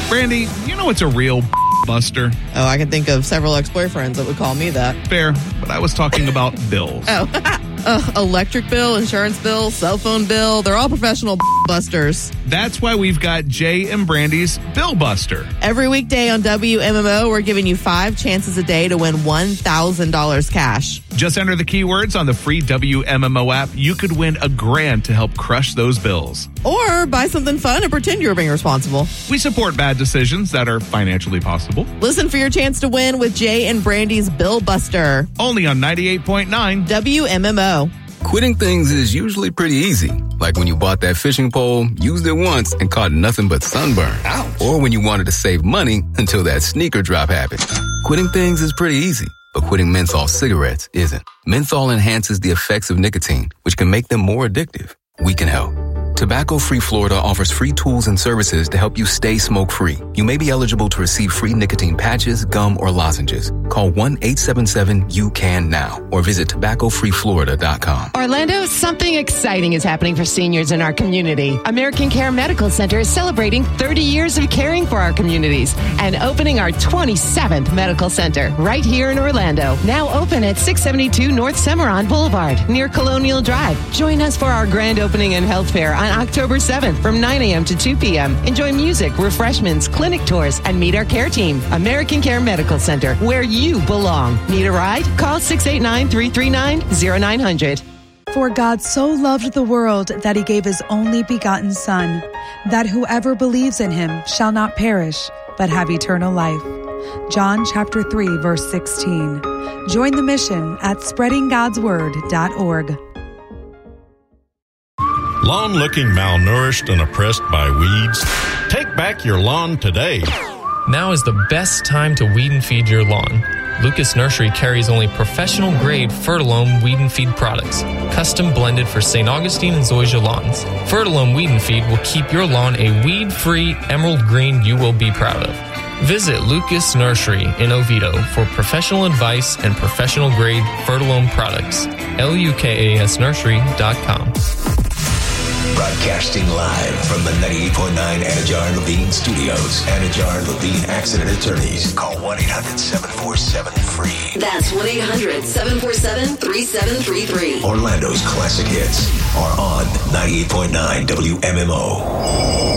Brandy, you know what's a real buster? Oh, I can think of several ex-boyfriends that would call me that. Fair, but I was talking about bills. Electric bill, insurance bill, cell phone bill. They're all professional busters. That's why we've got Jay and Brandy's Bill Buster. Every weekday on WMMO, we're giving you 5 chances a day to win $1,000 cash. Just enter the keywords on the free WMMO app. You could win $1,000 to help crush those bills. Or buy something fun and pretend you're being responsible. We support bad decisions that are financially possible. Listen for your chance to win with Jay and Brandy's Bill Buster. Only on 98.9 WMMO. Quitting things is usually pretty easy. Like when you bought that fishing pole, used it once, and caught nothing but sunburn. Ouch. Or when you wanted to save money until that sneaker drop happened. Quitting things is pretty easy, but quitting menthol cigarettes isn't. Menthol enhances the effects of nicotine, which can make them more addictive. We can help. Tobacco Free Florida offers free tools and services to help you stay smoke-free. You may be eligible to receive free nicotine patches, gum, or lozenges. Call 1-877-YOU-CAN-NOW or visit tobaccofreeflorida.com. Orlando, something exciting is happening for seniors in our community. American Care Medical Center is celebrating 30 years of caring for our communities and opening our 27th medical center right here in Orlando. Now open at 672 North Cimarron Boulevard near Colonial Drive. Join us for our grand opening and health fair on October 7th from 9 a.m. to 2 p.m. Enjoy music, refreshments, clinic tours, and meet our care team. American Care Medical Center, where you belong. Need a ride? Call 689-339-0900. For God so loved the world that he gave his only begotten Son, that whoever believes in him shall not perish, but have eternal life. John chapter 3, verse 16. Join the mission at spreadinggodsword.org. Lawn looking malnourished and oppressed by weeds? Take back your lawn today. Now is the best time to weed and feed your lawn. Lucas Nursery carries only professional-grade Fertilome weed and feed products, custom blended for St. Augustine and Zoysia lawns. Fertilome weed and feed will keep your lawn a weed-free emerald green you will be proud of. Visit Lucas Nursery in Oviedo for professional advice and professional-grade Fertilome products. LUKASnursery.com. Broadcasting live from the 98.9 Anajar Levine Studios. Anajar Levine Accident Attorneys. Call 1-800-747-FREE. That's 1-800-747-3733. Orlando's classic hits are on 98.9 WMMO.